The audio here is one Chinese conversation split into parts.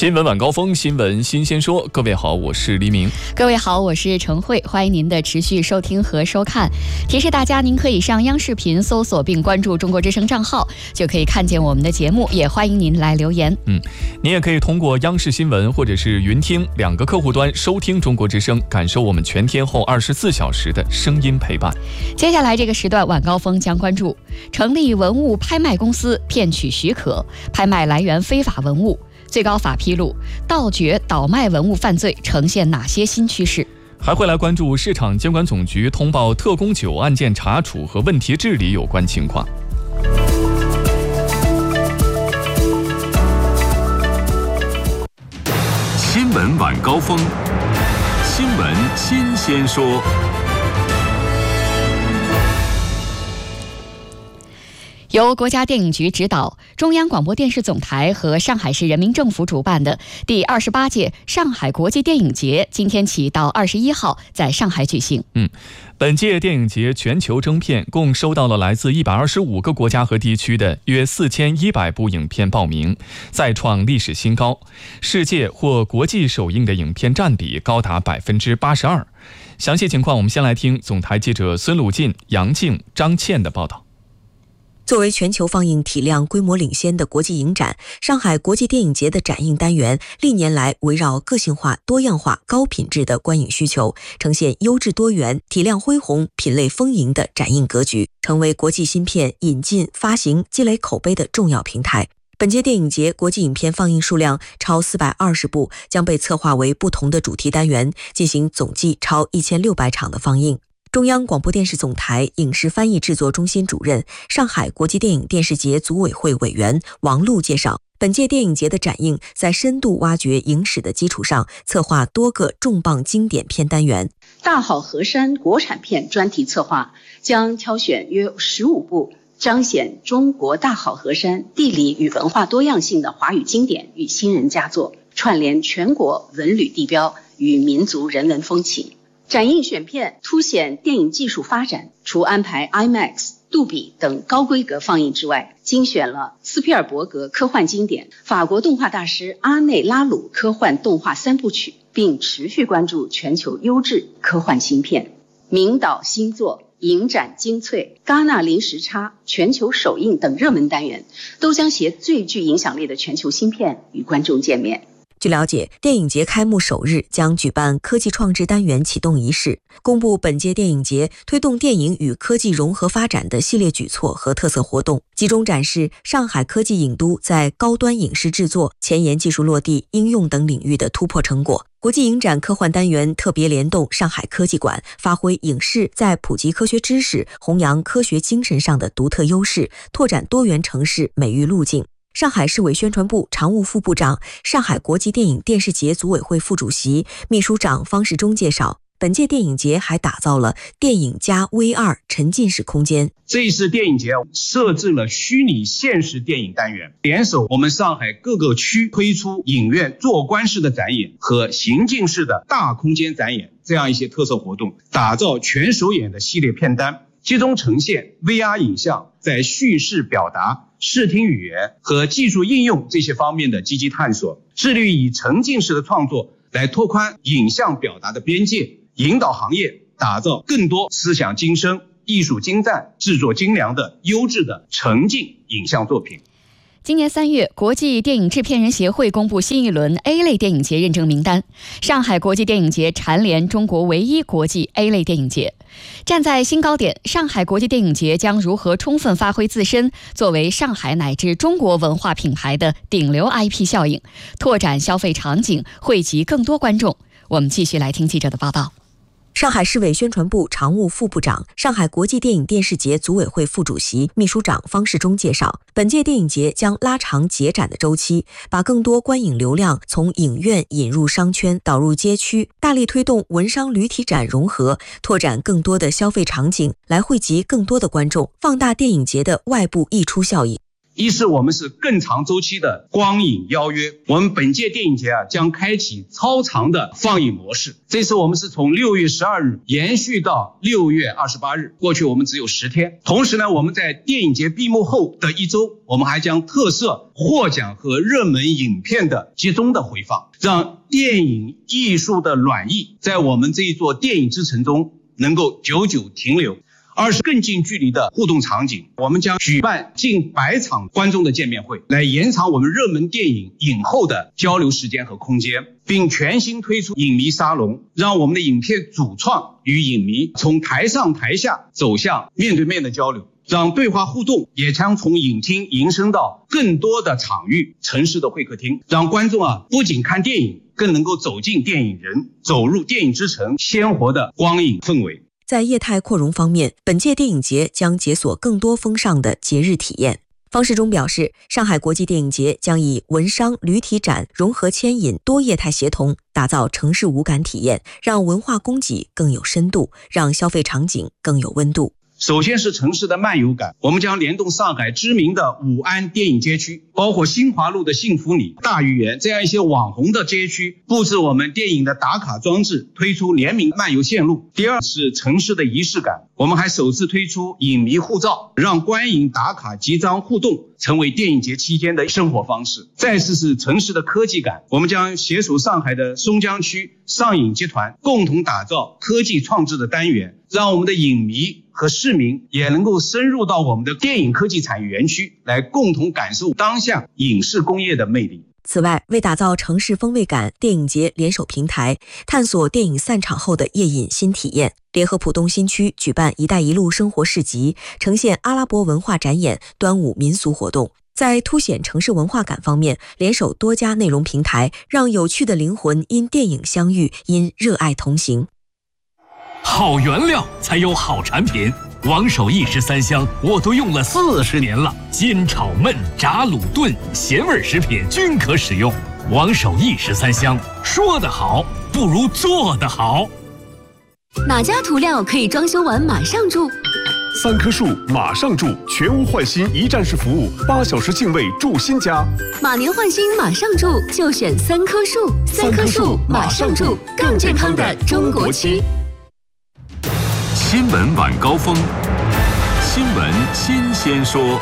新闻晚高峰，新闻新鲜说。各位好，我是黎明。 各位好，我是程慧，欢迎您的持续收听和收看。提示大家，您可以上央视频搜索并关注中国之声账号，就可以看见我们的节目，也欢迎您来留言。 您也可以通过央视新闻或者是云听两个客户端收听中国之声，感受我们全天候24小时的声音陪伴。 接下来这个时段晚高峰将关注成立文物拍卖公司骗取许可，拍卖来源非法文物。最高法披露，盗掘倒卖文物犯罪呈现哪些新趋势？ 还会来关注市场监管总局通报特供酒案件查处和问题治理有关情况。 新闻晚高峰，新闻新鲜说。 由国家电影局指导，中央广播电视总台和上海市人民政府主办的第28届上海国际电影节，今天起到21号在上海举行。 本届电影节全球征片共收到了来自125个国家和地区的约4100部影片报名，再创历史新高。世界或国际首映的影片占比高达82%。详细情况，我们先来听总台记者孙鲁进、杨静、张倩的报道。 作为全球放映体量规模领先的国际影展，上海国际电影节的展映单元历年来围绕个性化、多样化、高品质的观影需求，呈现优质多元、体量恢宏、品类丰盈的展映格局，成为国际新片引进、发行、积累口碑的重要平台。本届电影节国际影片放映数量超420部，将被策划为不同的主题单元，进行总计超1600场的放映。中央广播电视总台影视翻译制作中心主任、上海国际电影电视节组委会委员王璐介绍，本届电影节的展映在深度挖掘影史的基础上，策划多个重磅经典片单元。 大好河山国产片专题策划将挑选约15部彰显中国大好河山地理与文化多样性的华语经典与新人佳作，串联全国文旅地标与民族人文风情。展映选片凸显电影技术发展，除安排 IMAX、杜比等高规格放映之外，精选了斯皮尔伯格科幻经典、法国动画大师阿内拉鲁科幻动画3部曲，并持续关注全球优质科幻新片。名导新作、影展精粹、戛纳零时差、全球首映等热门单元，都将携最具影响力的全球新片与观众见面。 据了解，电影节开幕首日将举办科技创智单元启动仪式，公布本届电影节推动电影与科技融合发展的系列举措和特色活动，集中展示上海科技影都在高端影视制作、前沿技术落地、应用等领域的突破成果。国际影展科幻单元特别联动上海科技馆，发挥影视在普及科学知识、弘扬科学精神上的独特优势，拓展多元城市美育路径。上海市委宣传部常务副部长、上海国际电影电视节组委会副主席、秘书长方世忠介绍，本届电影节还打造了电影加 VR 沉浸式空间。 这一次电影节设置了虚拟现实电影单元，联手我们上海各个区推出影院坐观式的展演和行进式的大空间展演这样一些特色活动，打造全首演的系列片单，集中呈现 VR 影像在叙事表达、视听语言和技术应用这些方面的积极探索，致力于以沉浸式的创作来拓宽影像表达的边界，引导行业打造更多思想精深、艺术精湛、制作精良的优质的沉浸影像作品。 今年3月，国际电影制片人协会公布新一轮 A 类电影节认证名单。上海国际电影节蝉联中国唯一国际 A 类电影节。站在新高点，上海国际电影节将如何充分发挥自身作为上海乃至中国文化品牌的顶流 IP 效应，拓展消费场景，惠及更多观众？我们继续来听记者的报道。 上海市委宣传部常务副部长、上海国际电影电视节组委会副主席、秘书长方世忠介绍，本届电影节将拉长节展的周期，把更多观影流量从影院引入商圈，导入街区，大力推动文商旅体展融合，拓展更多的消费场景，来惠及更多的观众，放大电影节的外部溢出效应。 一是我们是更长周期的光影邀约，我们本届电影节将开启超长的放映模式。这次我们是从6月12日延续到6月28日，过去我们只有10天。同时呢，我们在电影节闭幕后的1周，我们还将特设获奖和热门影片的集中的回放，让电影艺术的暖意在我们这一座电影之城中能够久久停留。二是更近距离的互动场景，我们将举办近100场观众的见面会，来延长我们热门电影影后的交流时间和空间，并全新推出影迷沙龙，让我们的影片主创与影迷从台上台下走向面对面的交流，让对话互动也将从影厅延伸到更多的场域，城市的会客厅，让观众不仅看电影，更能够走进电影人，走入电影之城鲜活的光影氛围。 在业态扩容方面，本届电影节将解锁更多风尚的节日体验。方世忠表示，上海国际电影节将以文商旅体展融合牵引多业态协同，打造城市五感体验，让文化供给更有深度，让消费场景更有温度。 首先是城市的漫游感，我们将联动上海知名的武安电影街区，包括新华路的幸福里、大鱼园这样一些网红的街区，布置我们电影的打卡装置，推出联名漫游线路。第二是城市的仪式感，我们还首次推出影迷护照，让观影打卡集章互动成为电影节期间的生活方式。再次是城市的科技感，我们将携手上海的松江区上影集团，共同打造科技创制的单元，让我们的影迷和市民也能够深入到我们的电影科技产业园区，来共同感受当下影视工业的魅力。 此外，为打造城市风味感，电影节联手平台，探索电影散场后的夜饮新体验，联合浦东新区举办“一带一路”生活市集，呈现阿拉伯文化展演、端午民俗活动。在凸显城市文化感方面，联手多家内容平台，让有趣的灵魂因电影相遇，因热爱同行。 好原料才有好产品，王守义13香我都用了40年了，煎炒焖炸卤炖咸味食品均可使用。王守义13香，说得好不如做得好。 哪家涂料可以装修完马上住 ？3棵树马上住，全屋换新一站式服务，8小时净位住新家。 马年换新马上住，就选3棵树。3棵树马上住，更健康的中国区。 新闻晚高峰，新闻新鲜说。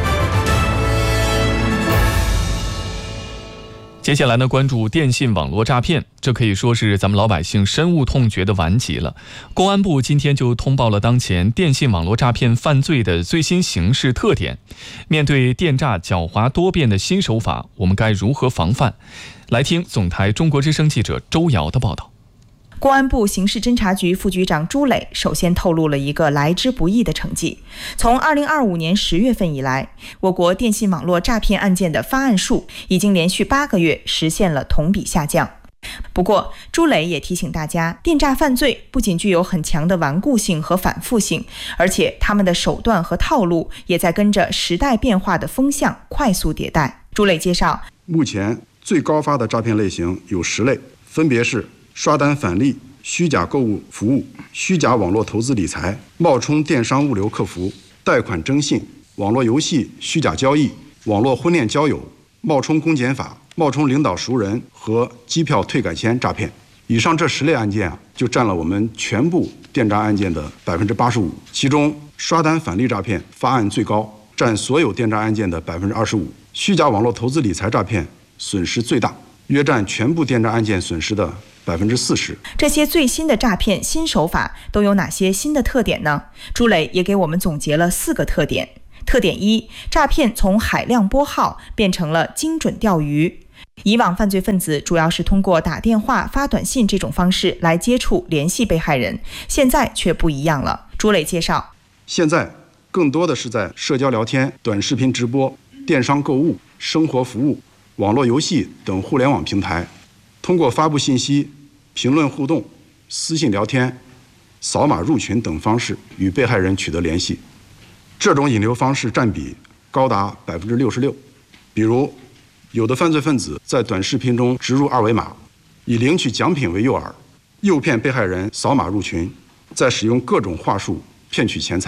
接下来呢，关注电信网络诈骗，这可以说是咱们老百姓深恶痛绝的顽疾了。公安部今天就通报了当前电信网络诈骗犯罪的最新形势特点。面对电诈狡猾多变的新手法，我们该如何防范？来听总台中国之声记者周瑶的报道。 公安部刑事侦查局副局长朱磊首先透露了一个来之不易的成绩。从2025年10月份以来，我国电信网络诈骗案件的发案数已经连续8个月实现了同比下降。不过，朱磊也提醒大家，电诈犯罪不仅具有很强的顽固性和反复性，而且他们的手段和套路也在跟着时代变化的风向快速迭代。朱磊介绍， 目前最高发的诈骗类型有10类，分别是刷单返利、虚假购物服务、虚假网络投资理财、冒充电商物流客服、贷款征信、网络游戏虚假交易、网络婚恋交友、冒充公检法、冒充领导熟人和机票退改签诈骗。以上这10类案件就占了我们全部电诈案件的85%，其中刷单返利诈骗发案最高，占所有电诈案件的25%，虚假网络投资理财诈骗损失最大，约占全部电诈案件损失的40%。 这些最新的诈骗新手法都有哪些新的特点呢？朱磊也给我们总结了4个特点。特点1，诈骗从海量拨号变成了精准钓鱼。以往犯罪分子主要是通过打电话、发短信这种方式来接触联系被害人，现在却不一样了。朱磊介绍， 现在更多的是在社交聊天、短视频直播、电商购物、生活服务、网络游戏等互联网平台，通过发布信息、评论互动、私信聊天、扫码入群等方式与被害人取得联系。这种引流方式占比高达66%。比如，有的犯罪分子在短视频中植入2维码，以领取奖品为诱饵，诱骗被害人扫码入群，再使用各种话术骗取钱财。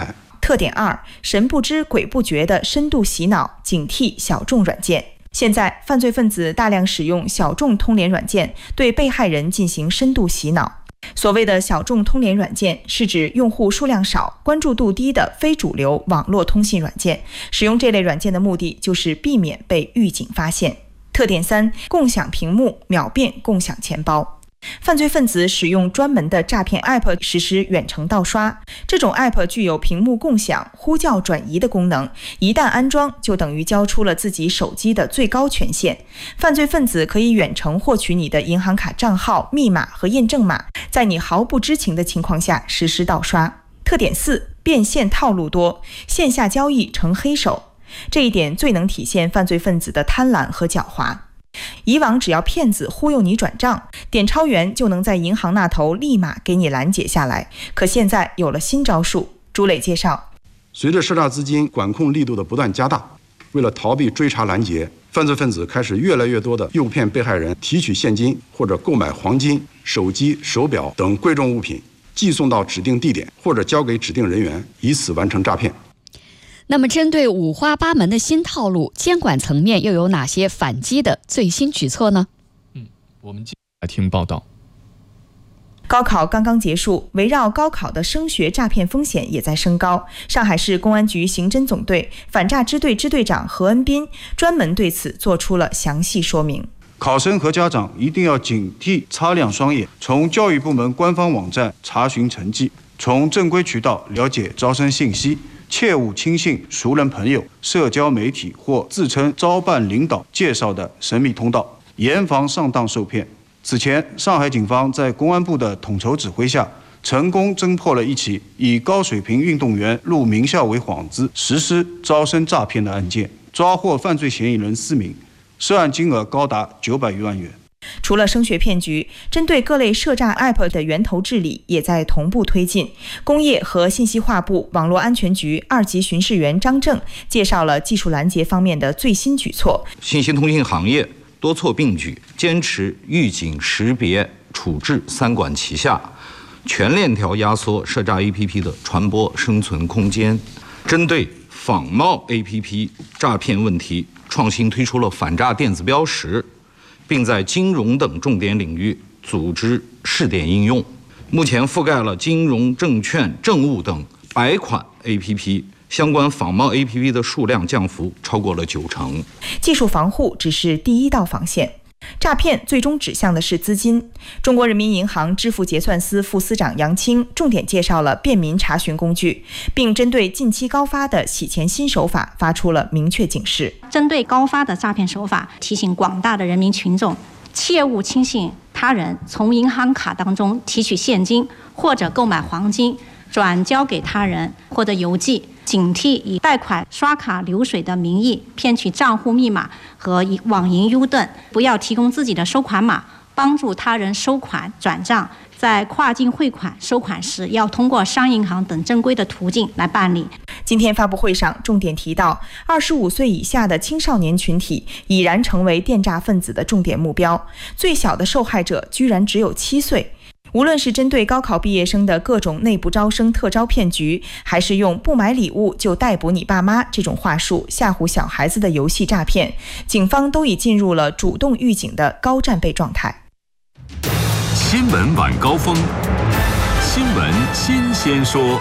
特点2：神不知鬼不觉的深度洗脑，警惕小众软件。现在犯罪分子大量使用小众通联软件，对被害人进行深度洗脑。所谓的小众通联软件，是指用户数量少、关注度低的非主流网络通信软件。使用这类软件的目的就是避免被狱警发现。特点3：共享屏幕，秒变共享钱包。犯罪分子使用专门的诈骗 App 实施远程盗刷，这种 App 具有屏幕共享、呼叫转移的功能，一旦安装就等于交出了自己手机的最高权限。犯罪分子可以远程获取你的银行卡账号、密码和验证码，在你毫不知情的情况下实施盗刷。特点4：变现套路多，线下交易成黑手。这一点最能体现犯罪分子的贪婪和狡猾。以往只要骗子忽悠你转账，点钞员就能在银行那头立马给你拦截下来。可现在有了新招数。朱磊介绍， 随着涉诈资金管控力度的不断加大，为了逃避追查拦截，犯罪分子开始越来越多地诱骗被害人提取现金或者购买黄金、手机、手表等贵重物品，寄送到指定地点或者交给指定人员，以此完成诈骗。 那么针对五花八门的新套路，监管层面又有哪些反击的最新举措呢？ 我们继续来听报道。 高考刚刚结束，围绕高考的升学诈骗风险也在升高。上海市公安局刑侦总队反诈支队支队长何恩斌专门对此做出了详细说明。 考生和家长一定要警惕，擦亮双眼，从教育部门官方网站查询成绩，从正规渠道了解招生信息，切勿轻信熟人朋友、社交媒体或自称招办领导介绍的神秘通道，严防上当受骗。此前，上海警方在公安部的统筹指挥下，成功侦破了一起以高水平运动员入名校为幌子实施招生诈骗的案件，抓获犯罪嫌疑人4名，涉案金额高达900余万元。 除了升学骗局，针对各类涉诈 App 的源头治理也在同步推进。工业和信息化部网络安全局2级巡视员张正介绍了技术拦截方面的最新举措。 信息通信行业多措并举，坚持预警、识别、处置3管齐下，全链条压缩涉诈 APP 的传播生存空间。针对仿冒 APP 诈骗问题，创新推出了反诈电子标识，并在金融等重点领域组织试点应用。目前覆盖了金融、证券、政务等100款 APP， 相关仿冒 APP 的数量降幅超过了90%。 技术防护只是第一道防线，诈骗最终指向的是资金。中国人民银行支付结算司副司长杨青重点介绍了便民查询工具，并针对近期高发的洗钱新手法发出了明确警示。 针对高发的诈骗手法，提醒广大的人民群众切勿轻信他人从银行卡当中提取现金或者购买黄金转交给他人或者邮寄，警惕以贷款、刷卡流水的名义骗取账户密码和网银 U 盾，不要提供自己的收款码，帮助他人收款转账。在跨境汇款、收款时，要通过商银行等正规的途径来办理。 今天发布会上重点提到，25岁以下的青少年群体已然成为电诈分子的重点目标，最小的受害者居然只有7岁。无论是针对高考毕业生的各种内部招生特招骗局，还是用不买礼物就逮捕你爸妈这种话术吓唬小孩子的游戏诈骗，警方都已进入了主动预警的高战备状态。 新闻晚高峰，新闻新鲜说。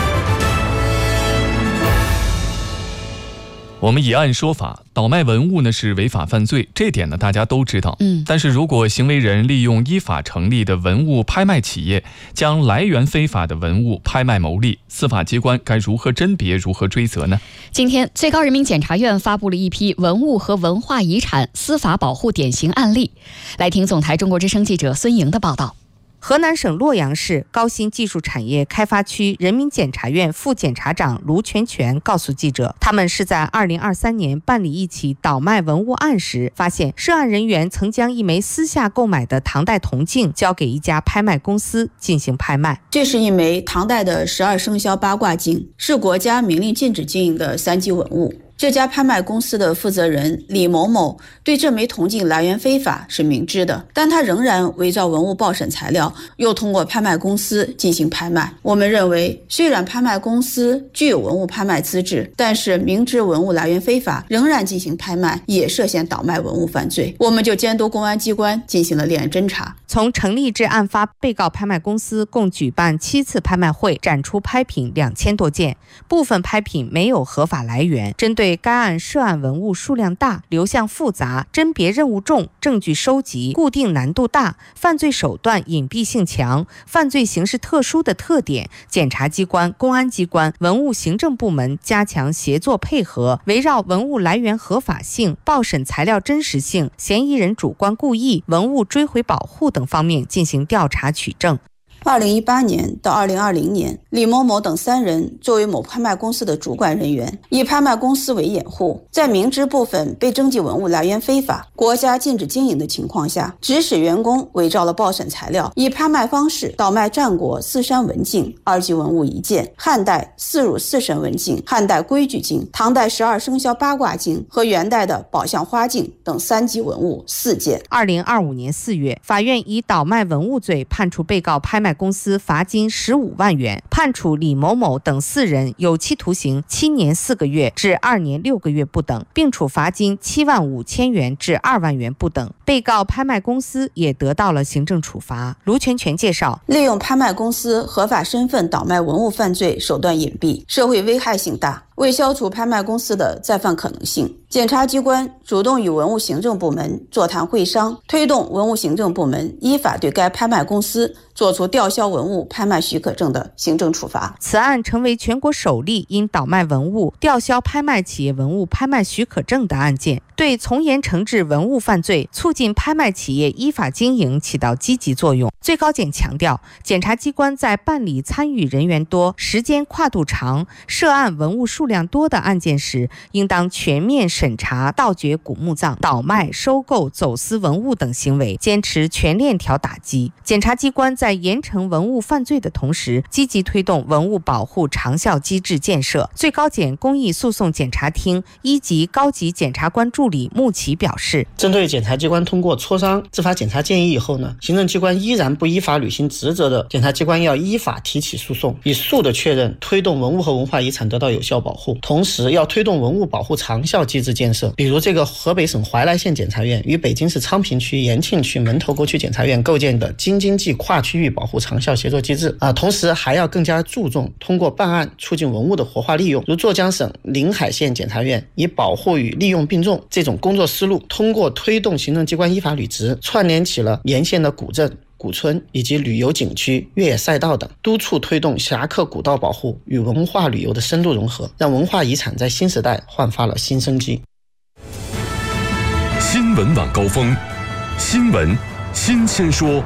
我们以案说法，倒卖文物呢是违法犯罪，这点呢大家都知道。但是如果行为人利用依法成立的文物拍卖企业，将来源非法的文物拍卖牟利，司法机关该如何甄别、如何追责呢？ 今天，最高人民检察院发布了一批文物和文化遗产司法保护典型案例。来听总台中国之声记者孙莹的报道。 河南省洛阳市高新技术产业开发区人民检察院副检察长卢全全告诉记者，他们是在2023年办理一起倒卖文物案时，发现涉案人员曾将一枚私下购买的唐代铜镜交给一家拍卖公司进行拍卖。 这是一枚唐代的12生肖八卦镜，是国家明令禁止经营的3级文物。 这家拍卖公司的负责人李某某对这枚铜镜来源非法是明知的，但他仍然伪造文物报审材料，又通过拍卖公司进行拍卖。我们认为，虽然拍卖公司具有文物拍卖资质，但是明知文物来源非法，仍然进行拍卖，也涉嫌倒卖文物犯罪。我们就监督公安机关进行了立案侦查。 从成立至案发，被告拍卖公司共举办7次拍卖会，展出拍品2000多件，部分拍品没有合法来源。针对该案涉案文物数量大、流向复杂、甄别任务重、证据收集固定难度大、犯罪手段隐蔽性强、犯罪形式特殊的特点，检察机关、公安机关、文物行政部门加强协作配合，围绕文物来源合法性、报审材料真实性、嫌疑人主观故意、文物追回保护等方面进行调查取证。 2018年到2020年，李某某等3人作为某拍卖公司的主管人员，以拍卖公司为掩护，在明知部分被征集文物来源非法、国家禁止经营的情况下，指使员工伪造了报审材料，以拍卖方式倒卖战国4山文镜2级文物1件，汉代4汝4神文镜、汉代规矩镜、唐代12生肖八卦镜和元代的宝相花镜等3级文物4件。 2025年4月，法院以倒卖文物罪判处被告拍卖公司罚金15万元，判处李某某等4人有期徒刑7年4个月至2年6个月不等，并处罚金7万5千元至2万元不等。被告拍卖公司也得到了行政处罚。卢全全介绍， 利用拍卖公司合法身份倒卖文物犯罪手段隐蔽，社会危害性大。为消除拍卖公司的再犯可能性，检察机关主动与文物行政部门座谈会商，推动文物行政部门依法对该拍卖公司作出吊销文物拍卖许可证的行政处罚。 此案成为全国首例因倒卖文物吊销拍卖企业文物拍卖许可证的案件，对从严惩治文物犯罪、促进拍卖企业依法经营起到积极作用。最高检强调，检察机关在办理参与人员多、时间跨度长、涉案文物数量多的案件时，应当全面审查盗掘古墓葬、倒卖、收购、走私文物等行为，坚持全链条打击。检察机关在严惩文物犯罪的同时，积极推动文物保护长效机制建设。最高检公益诉讼检察厅1级高级检察官助理穆奇表示， 针对检察机关通过磋商执法检察建议以后呢，行政机关依然不依法履行职责的，检察机关要依法提起诉讼，以诉的确认推动文物和文化遗产得到有效保护，同时要推动文物保护长效机制建设。比如这个河北省怀来县检察院与北京市昌平区延庆区门头沟区检察院构建的京津冀跨区域保护长效协作机制同时还要更加注重通过办案促进文物的活化利用。如浙江省临海县检察院以保护与利用并重这种工作思路，通过推动行政机关依法履职，串联起了沿线的古镇、古村以及旅游景区、越野赛道等，督促推动侠客古道保护与文化旅游的深度融合，让文化遗产在新时代焕发了新生机。 新闻晚高峰，新闻新鲜说。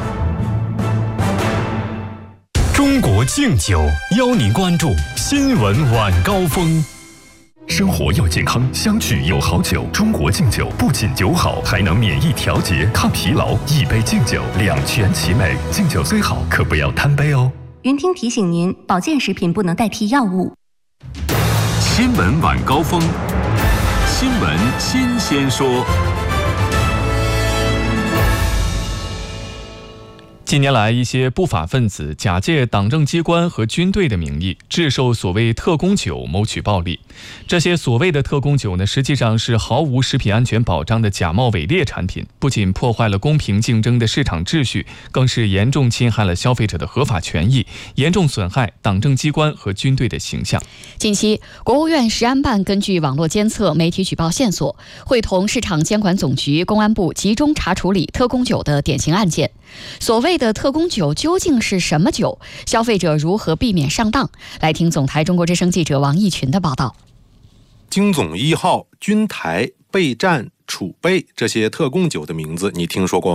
中国敬酒邀您关注新闻晚高峰。生活要健康，相聚有好酒。中国敬酒不仅酒好，还能免疫调节、抗疲劳。一杯敬酒，两全其美。敬酒虽好，可不要贪杯哦。 云听提醒您，保健食品不能代替药物。 新闻晚高峰，新闻新鲜说。 近年来，一些不法分子假借党政机关和军队的名义，制售所谓特供酒谋取暴利。这些所谓的特供酒呢，实际上是毫无食品安全保障的假冒伪劣产品，不仅破坏了公平竞争的市场秩序，更是严重侵害了消费者的合法权益，严重损害党政机关和军队的形象。 近期，国务院食安办根据网络监测、媒体举报线索，会同市场监管总局、公安部集中查处理特供酒的典型案件。所谓的特供酒究竟是什么酒？消费者如何避免上当？来听总台中国之声记者王义群的报道。 京总1号、君台、备战、储备这些特供酒的名字你听说过吗？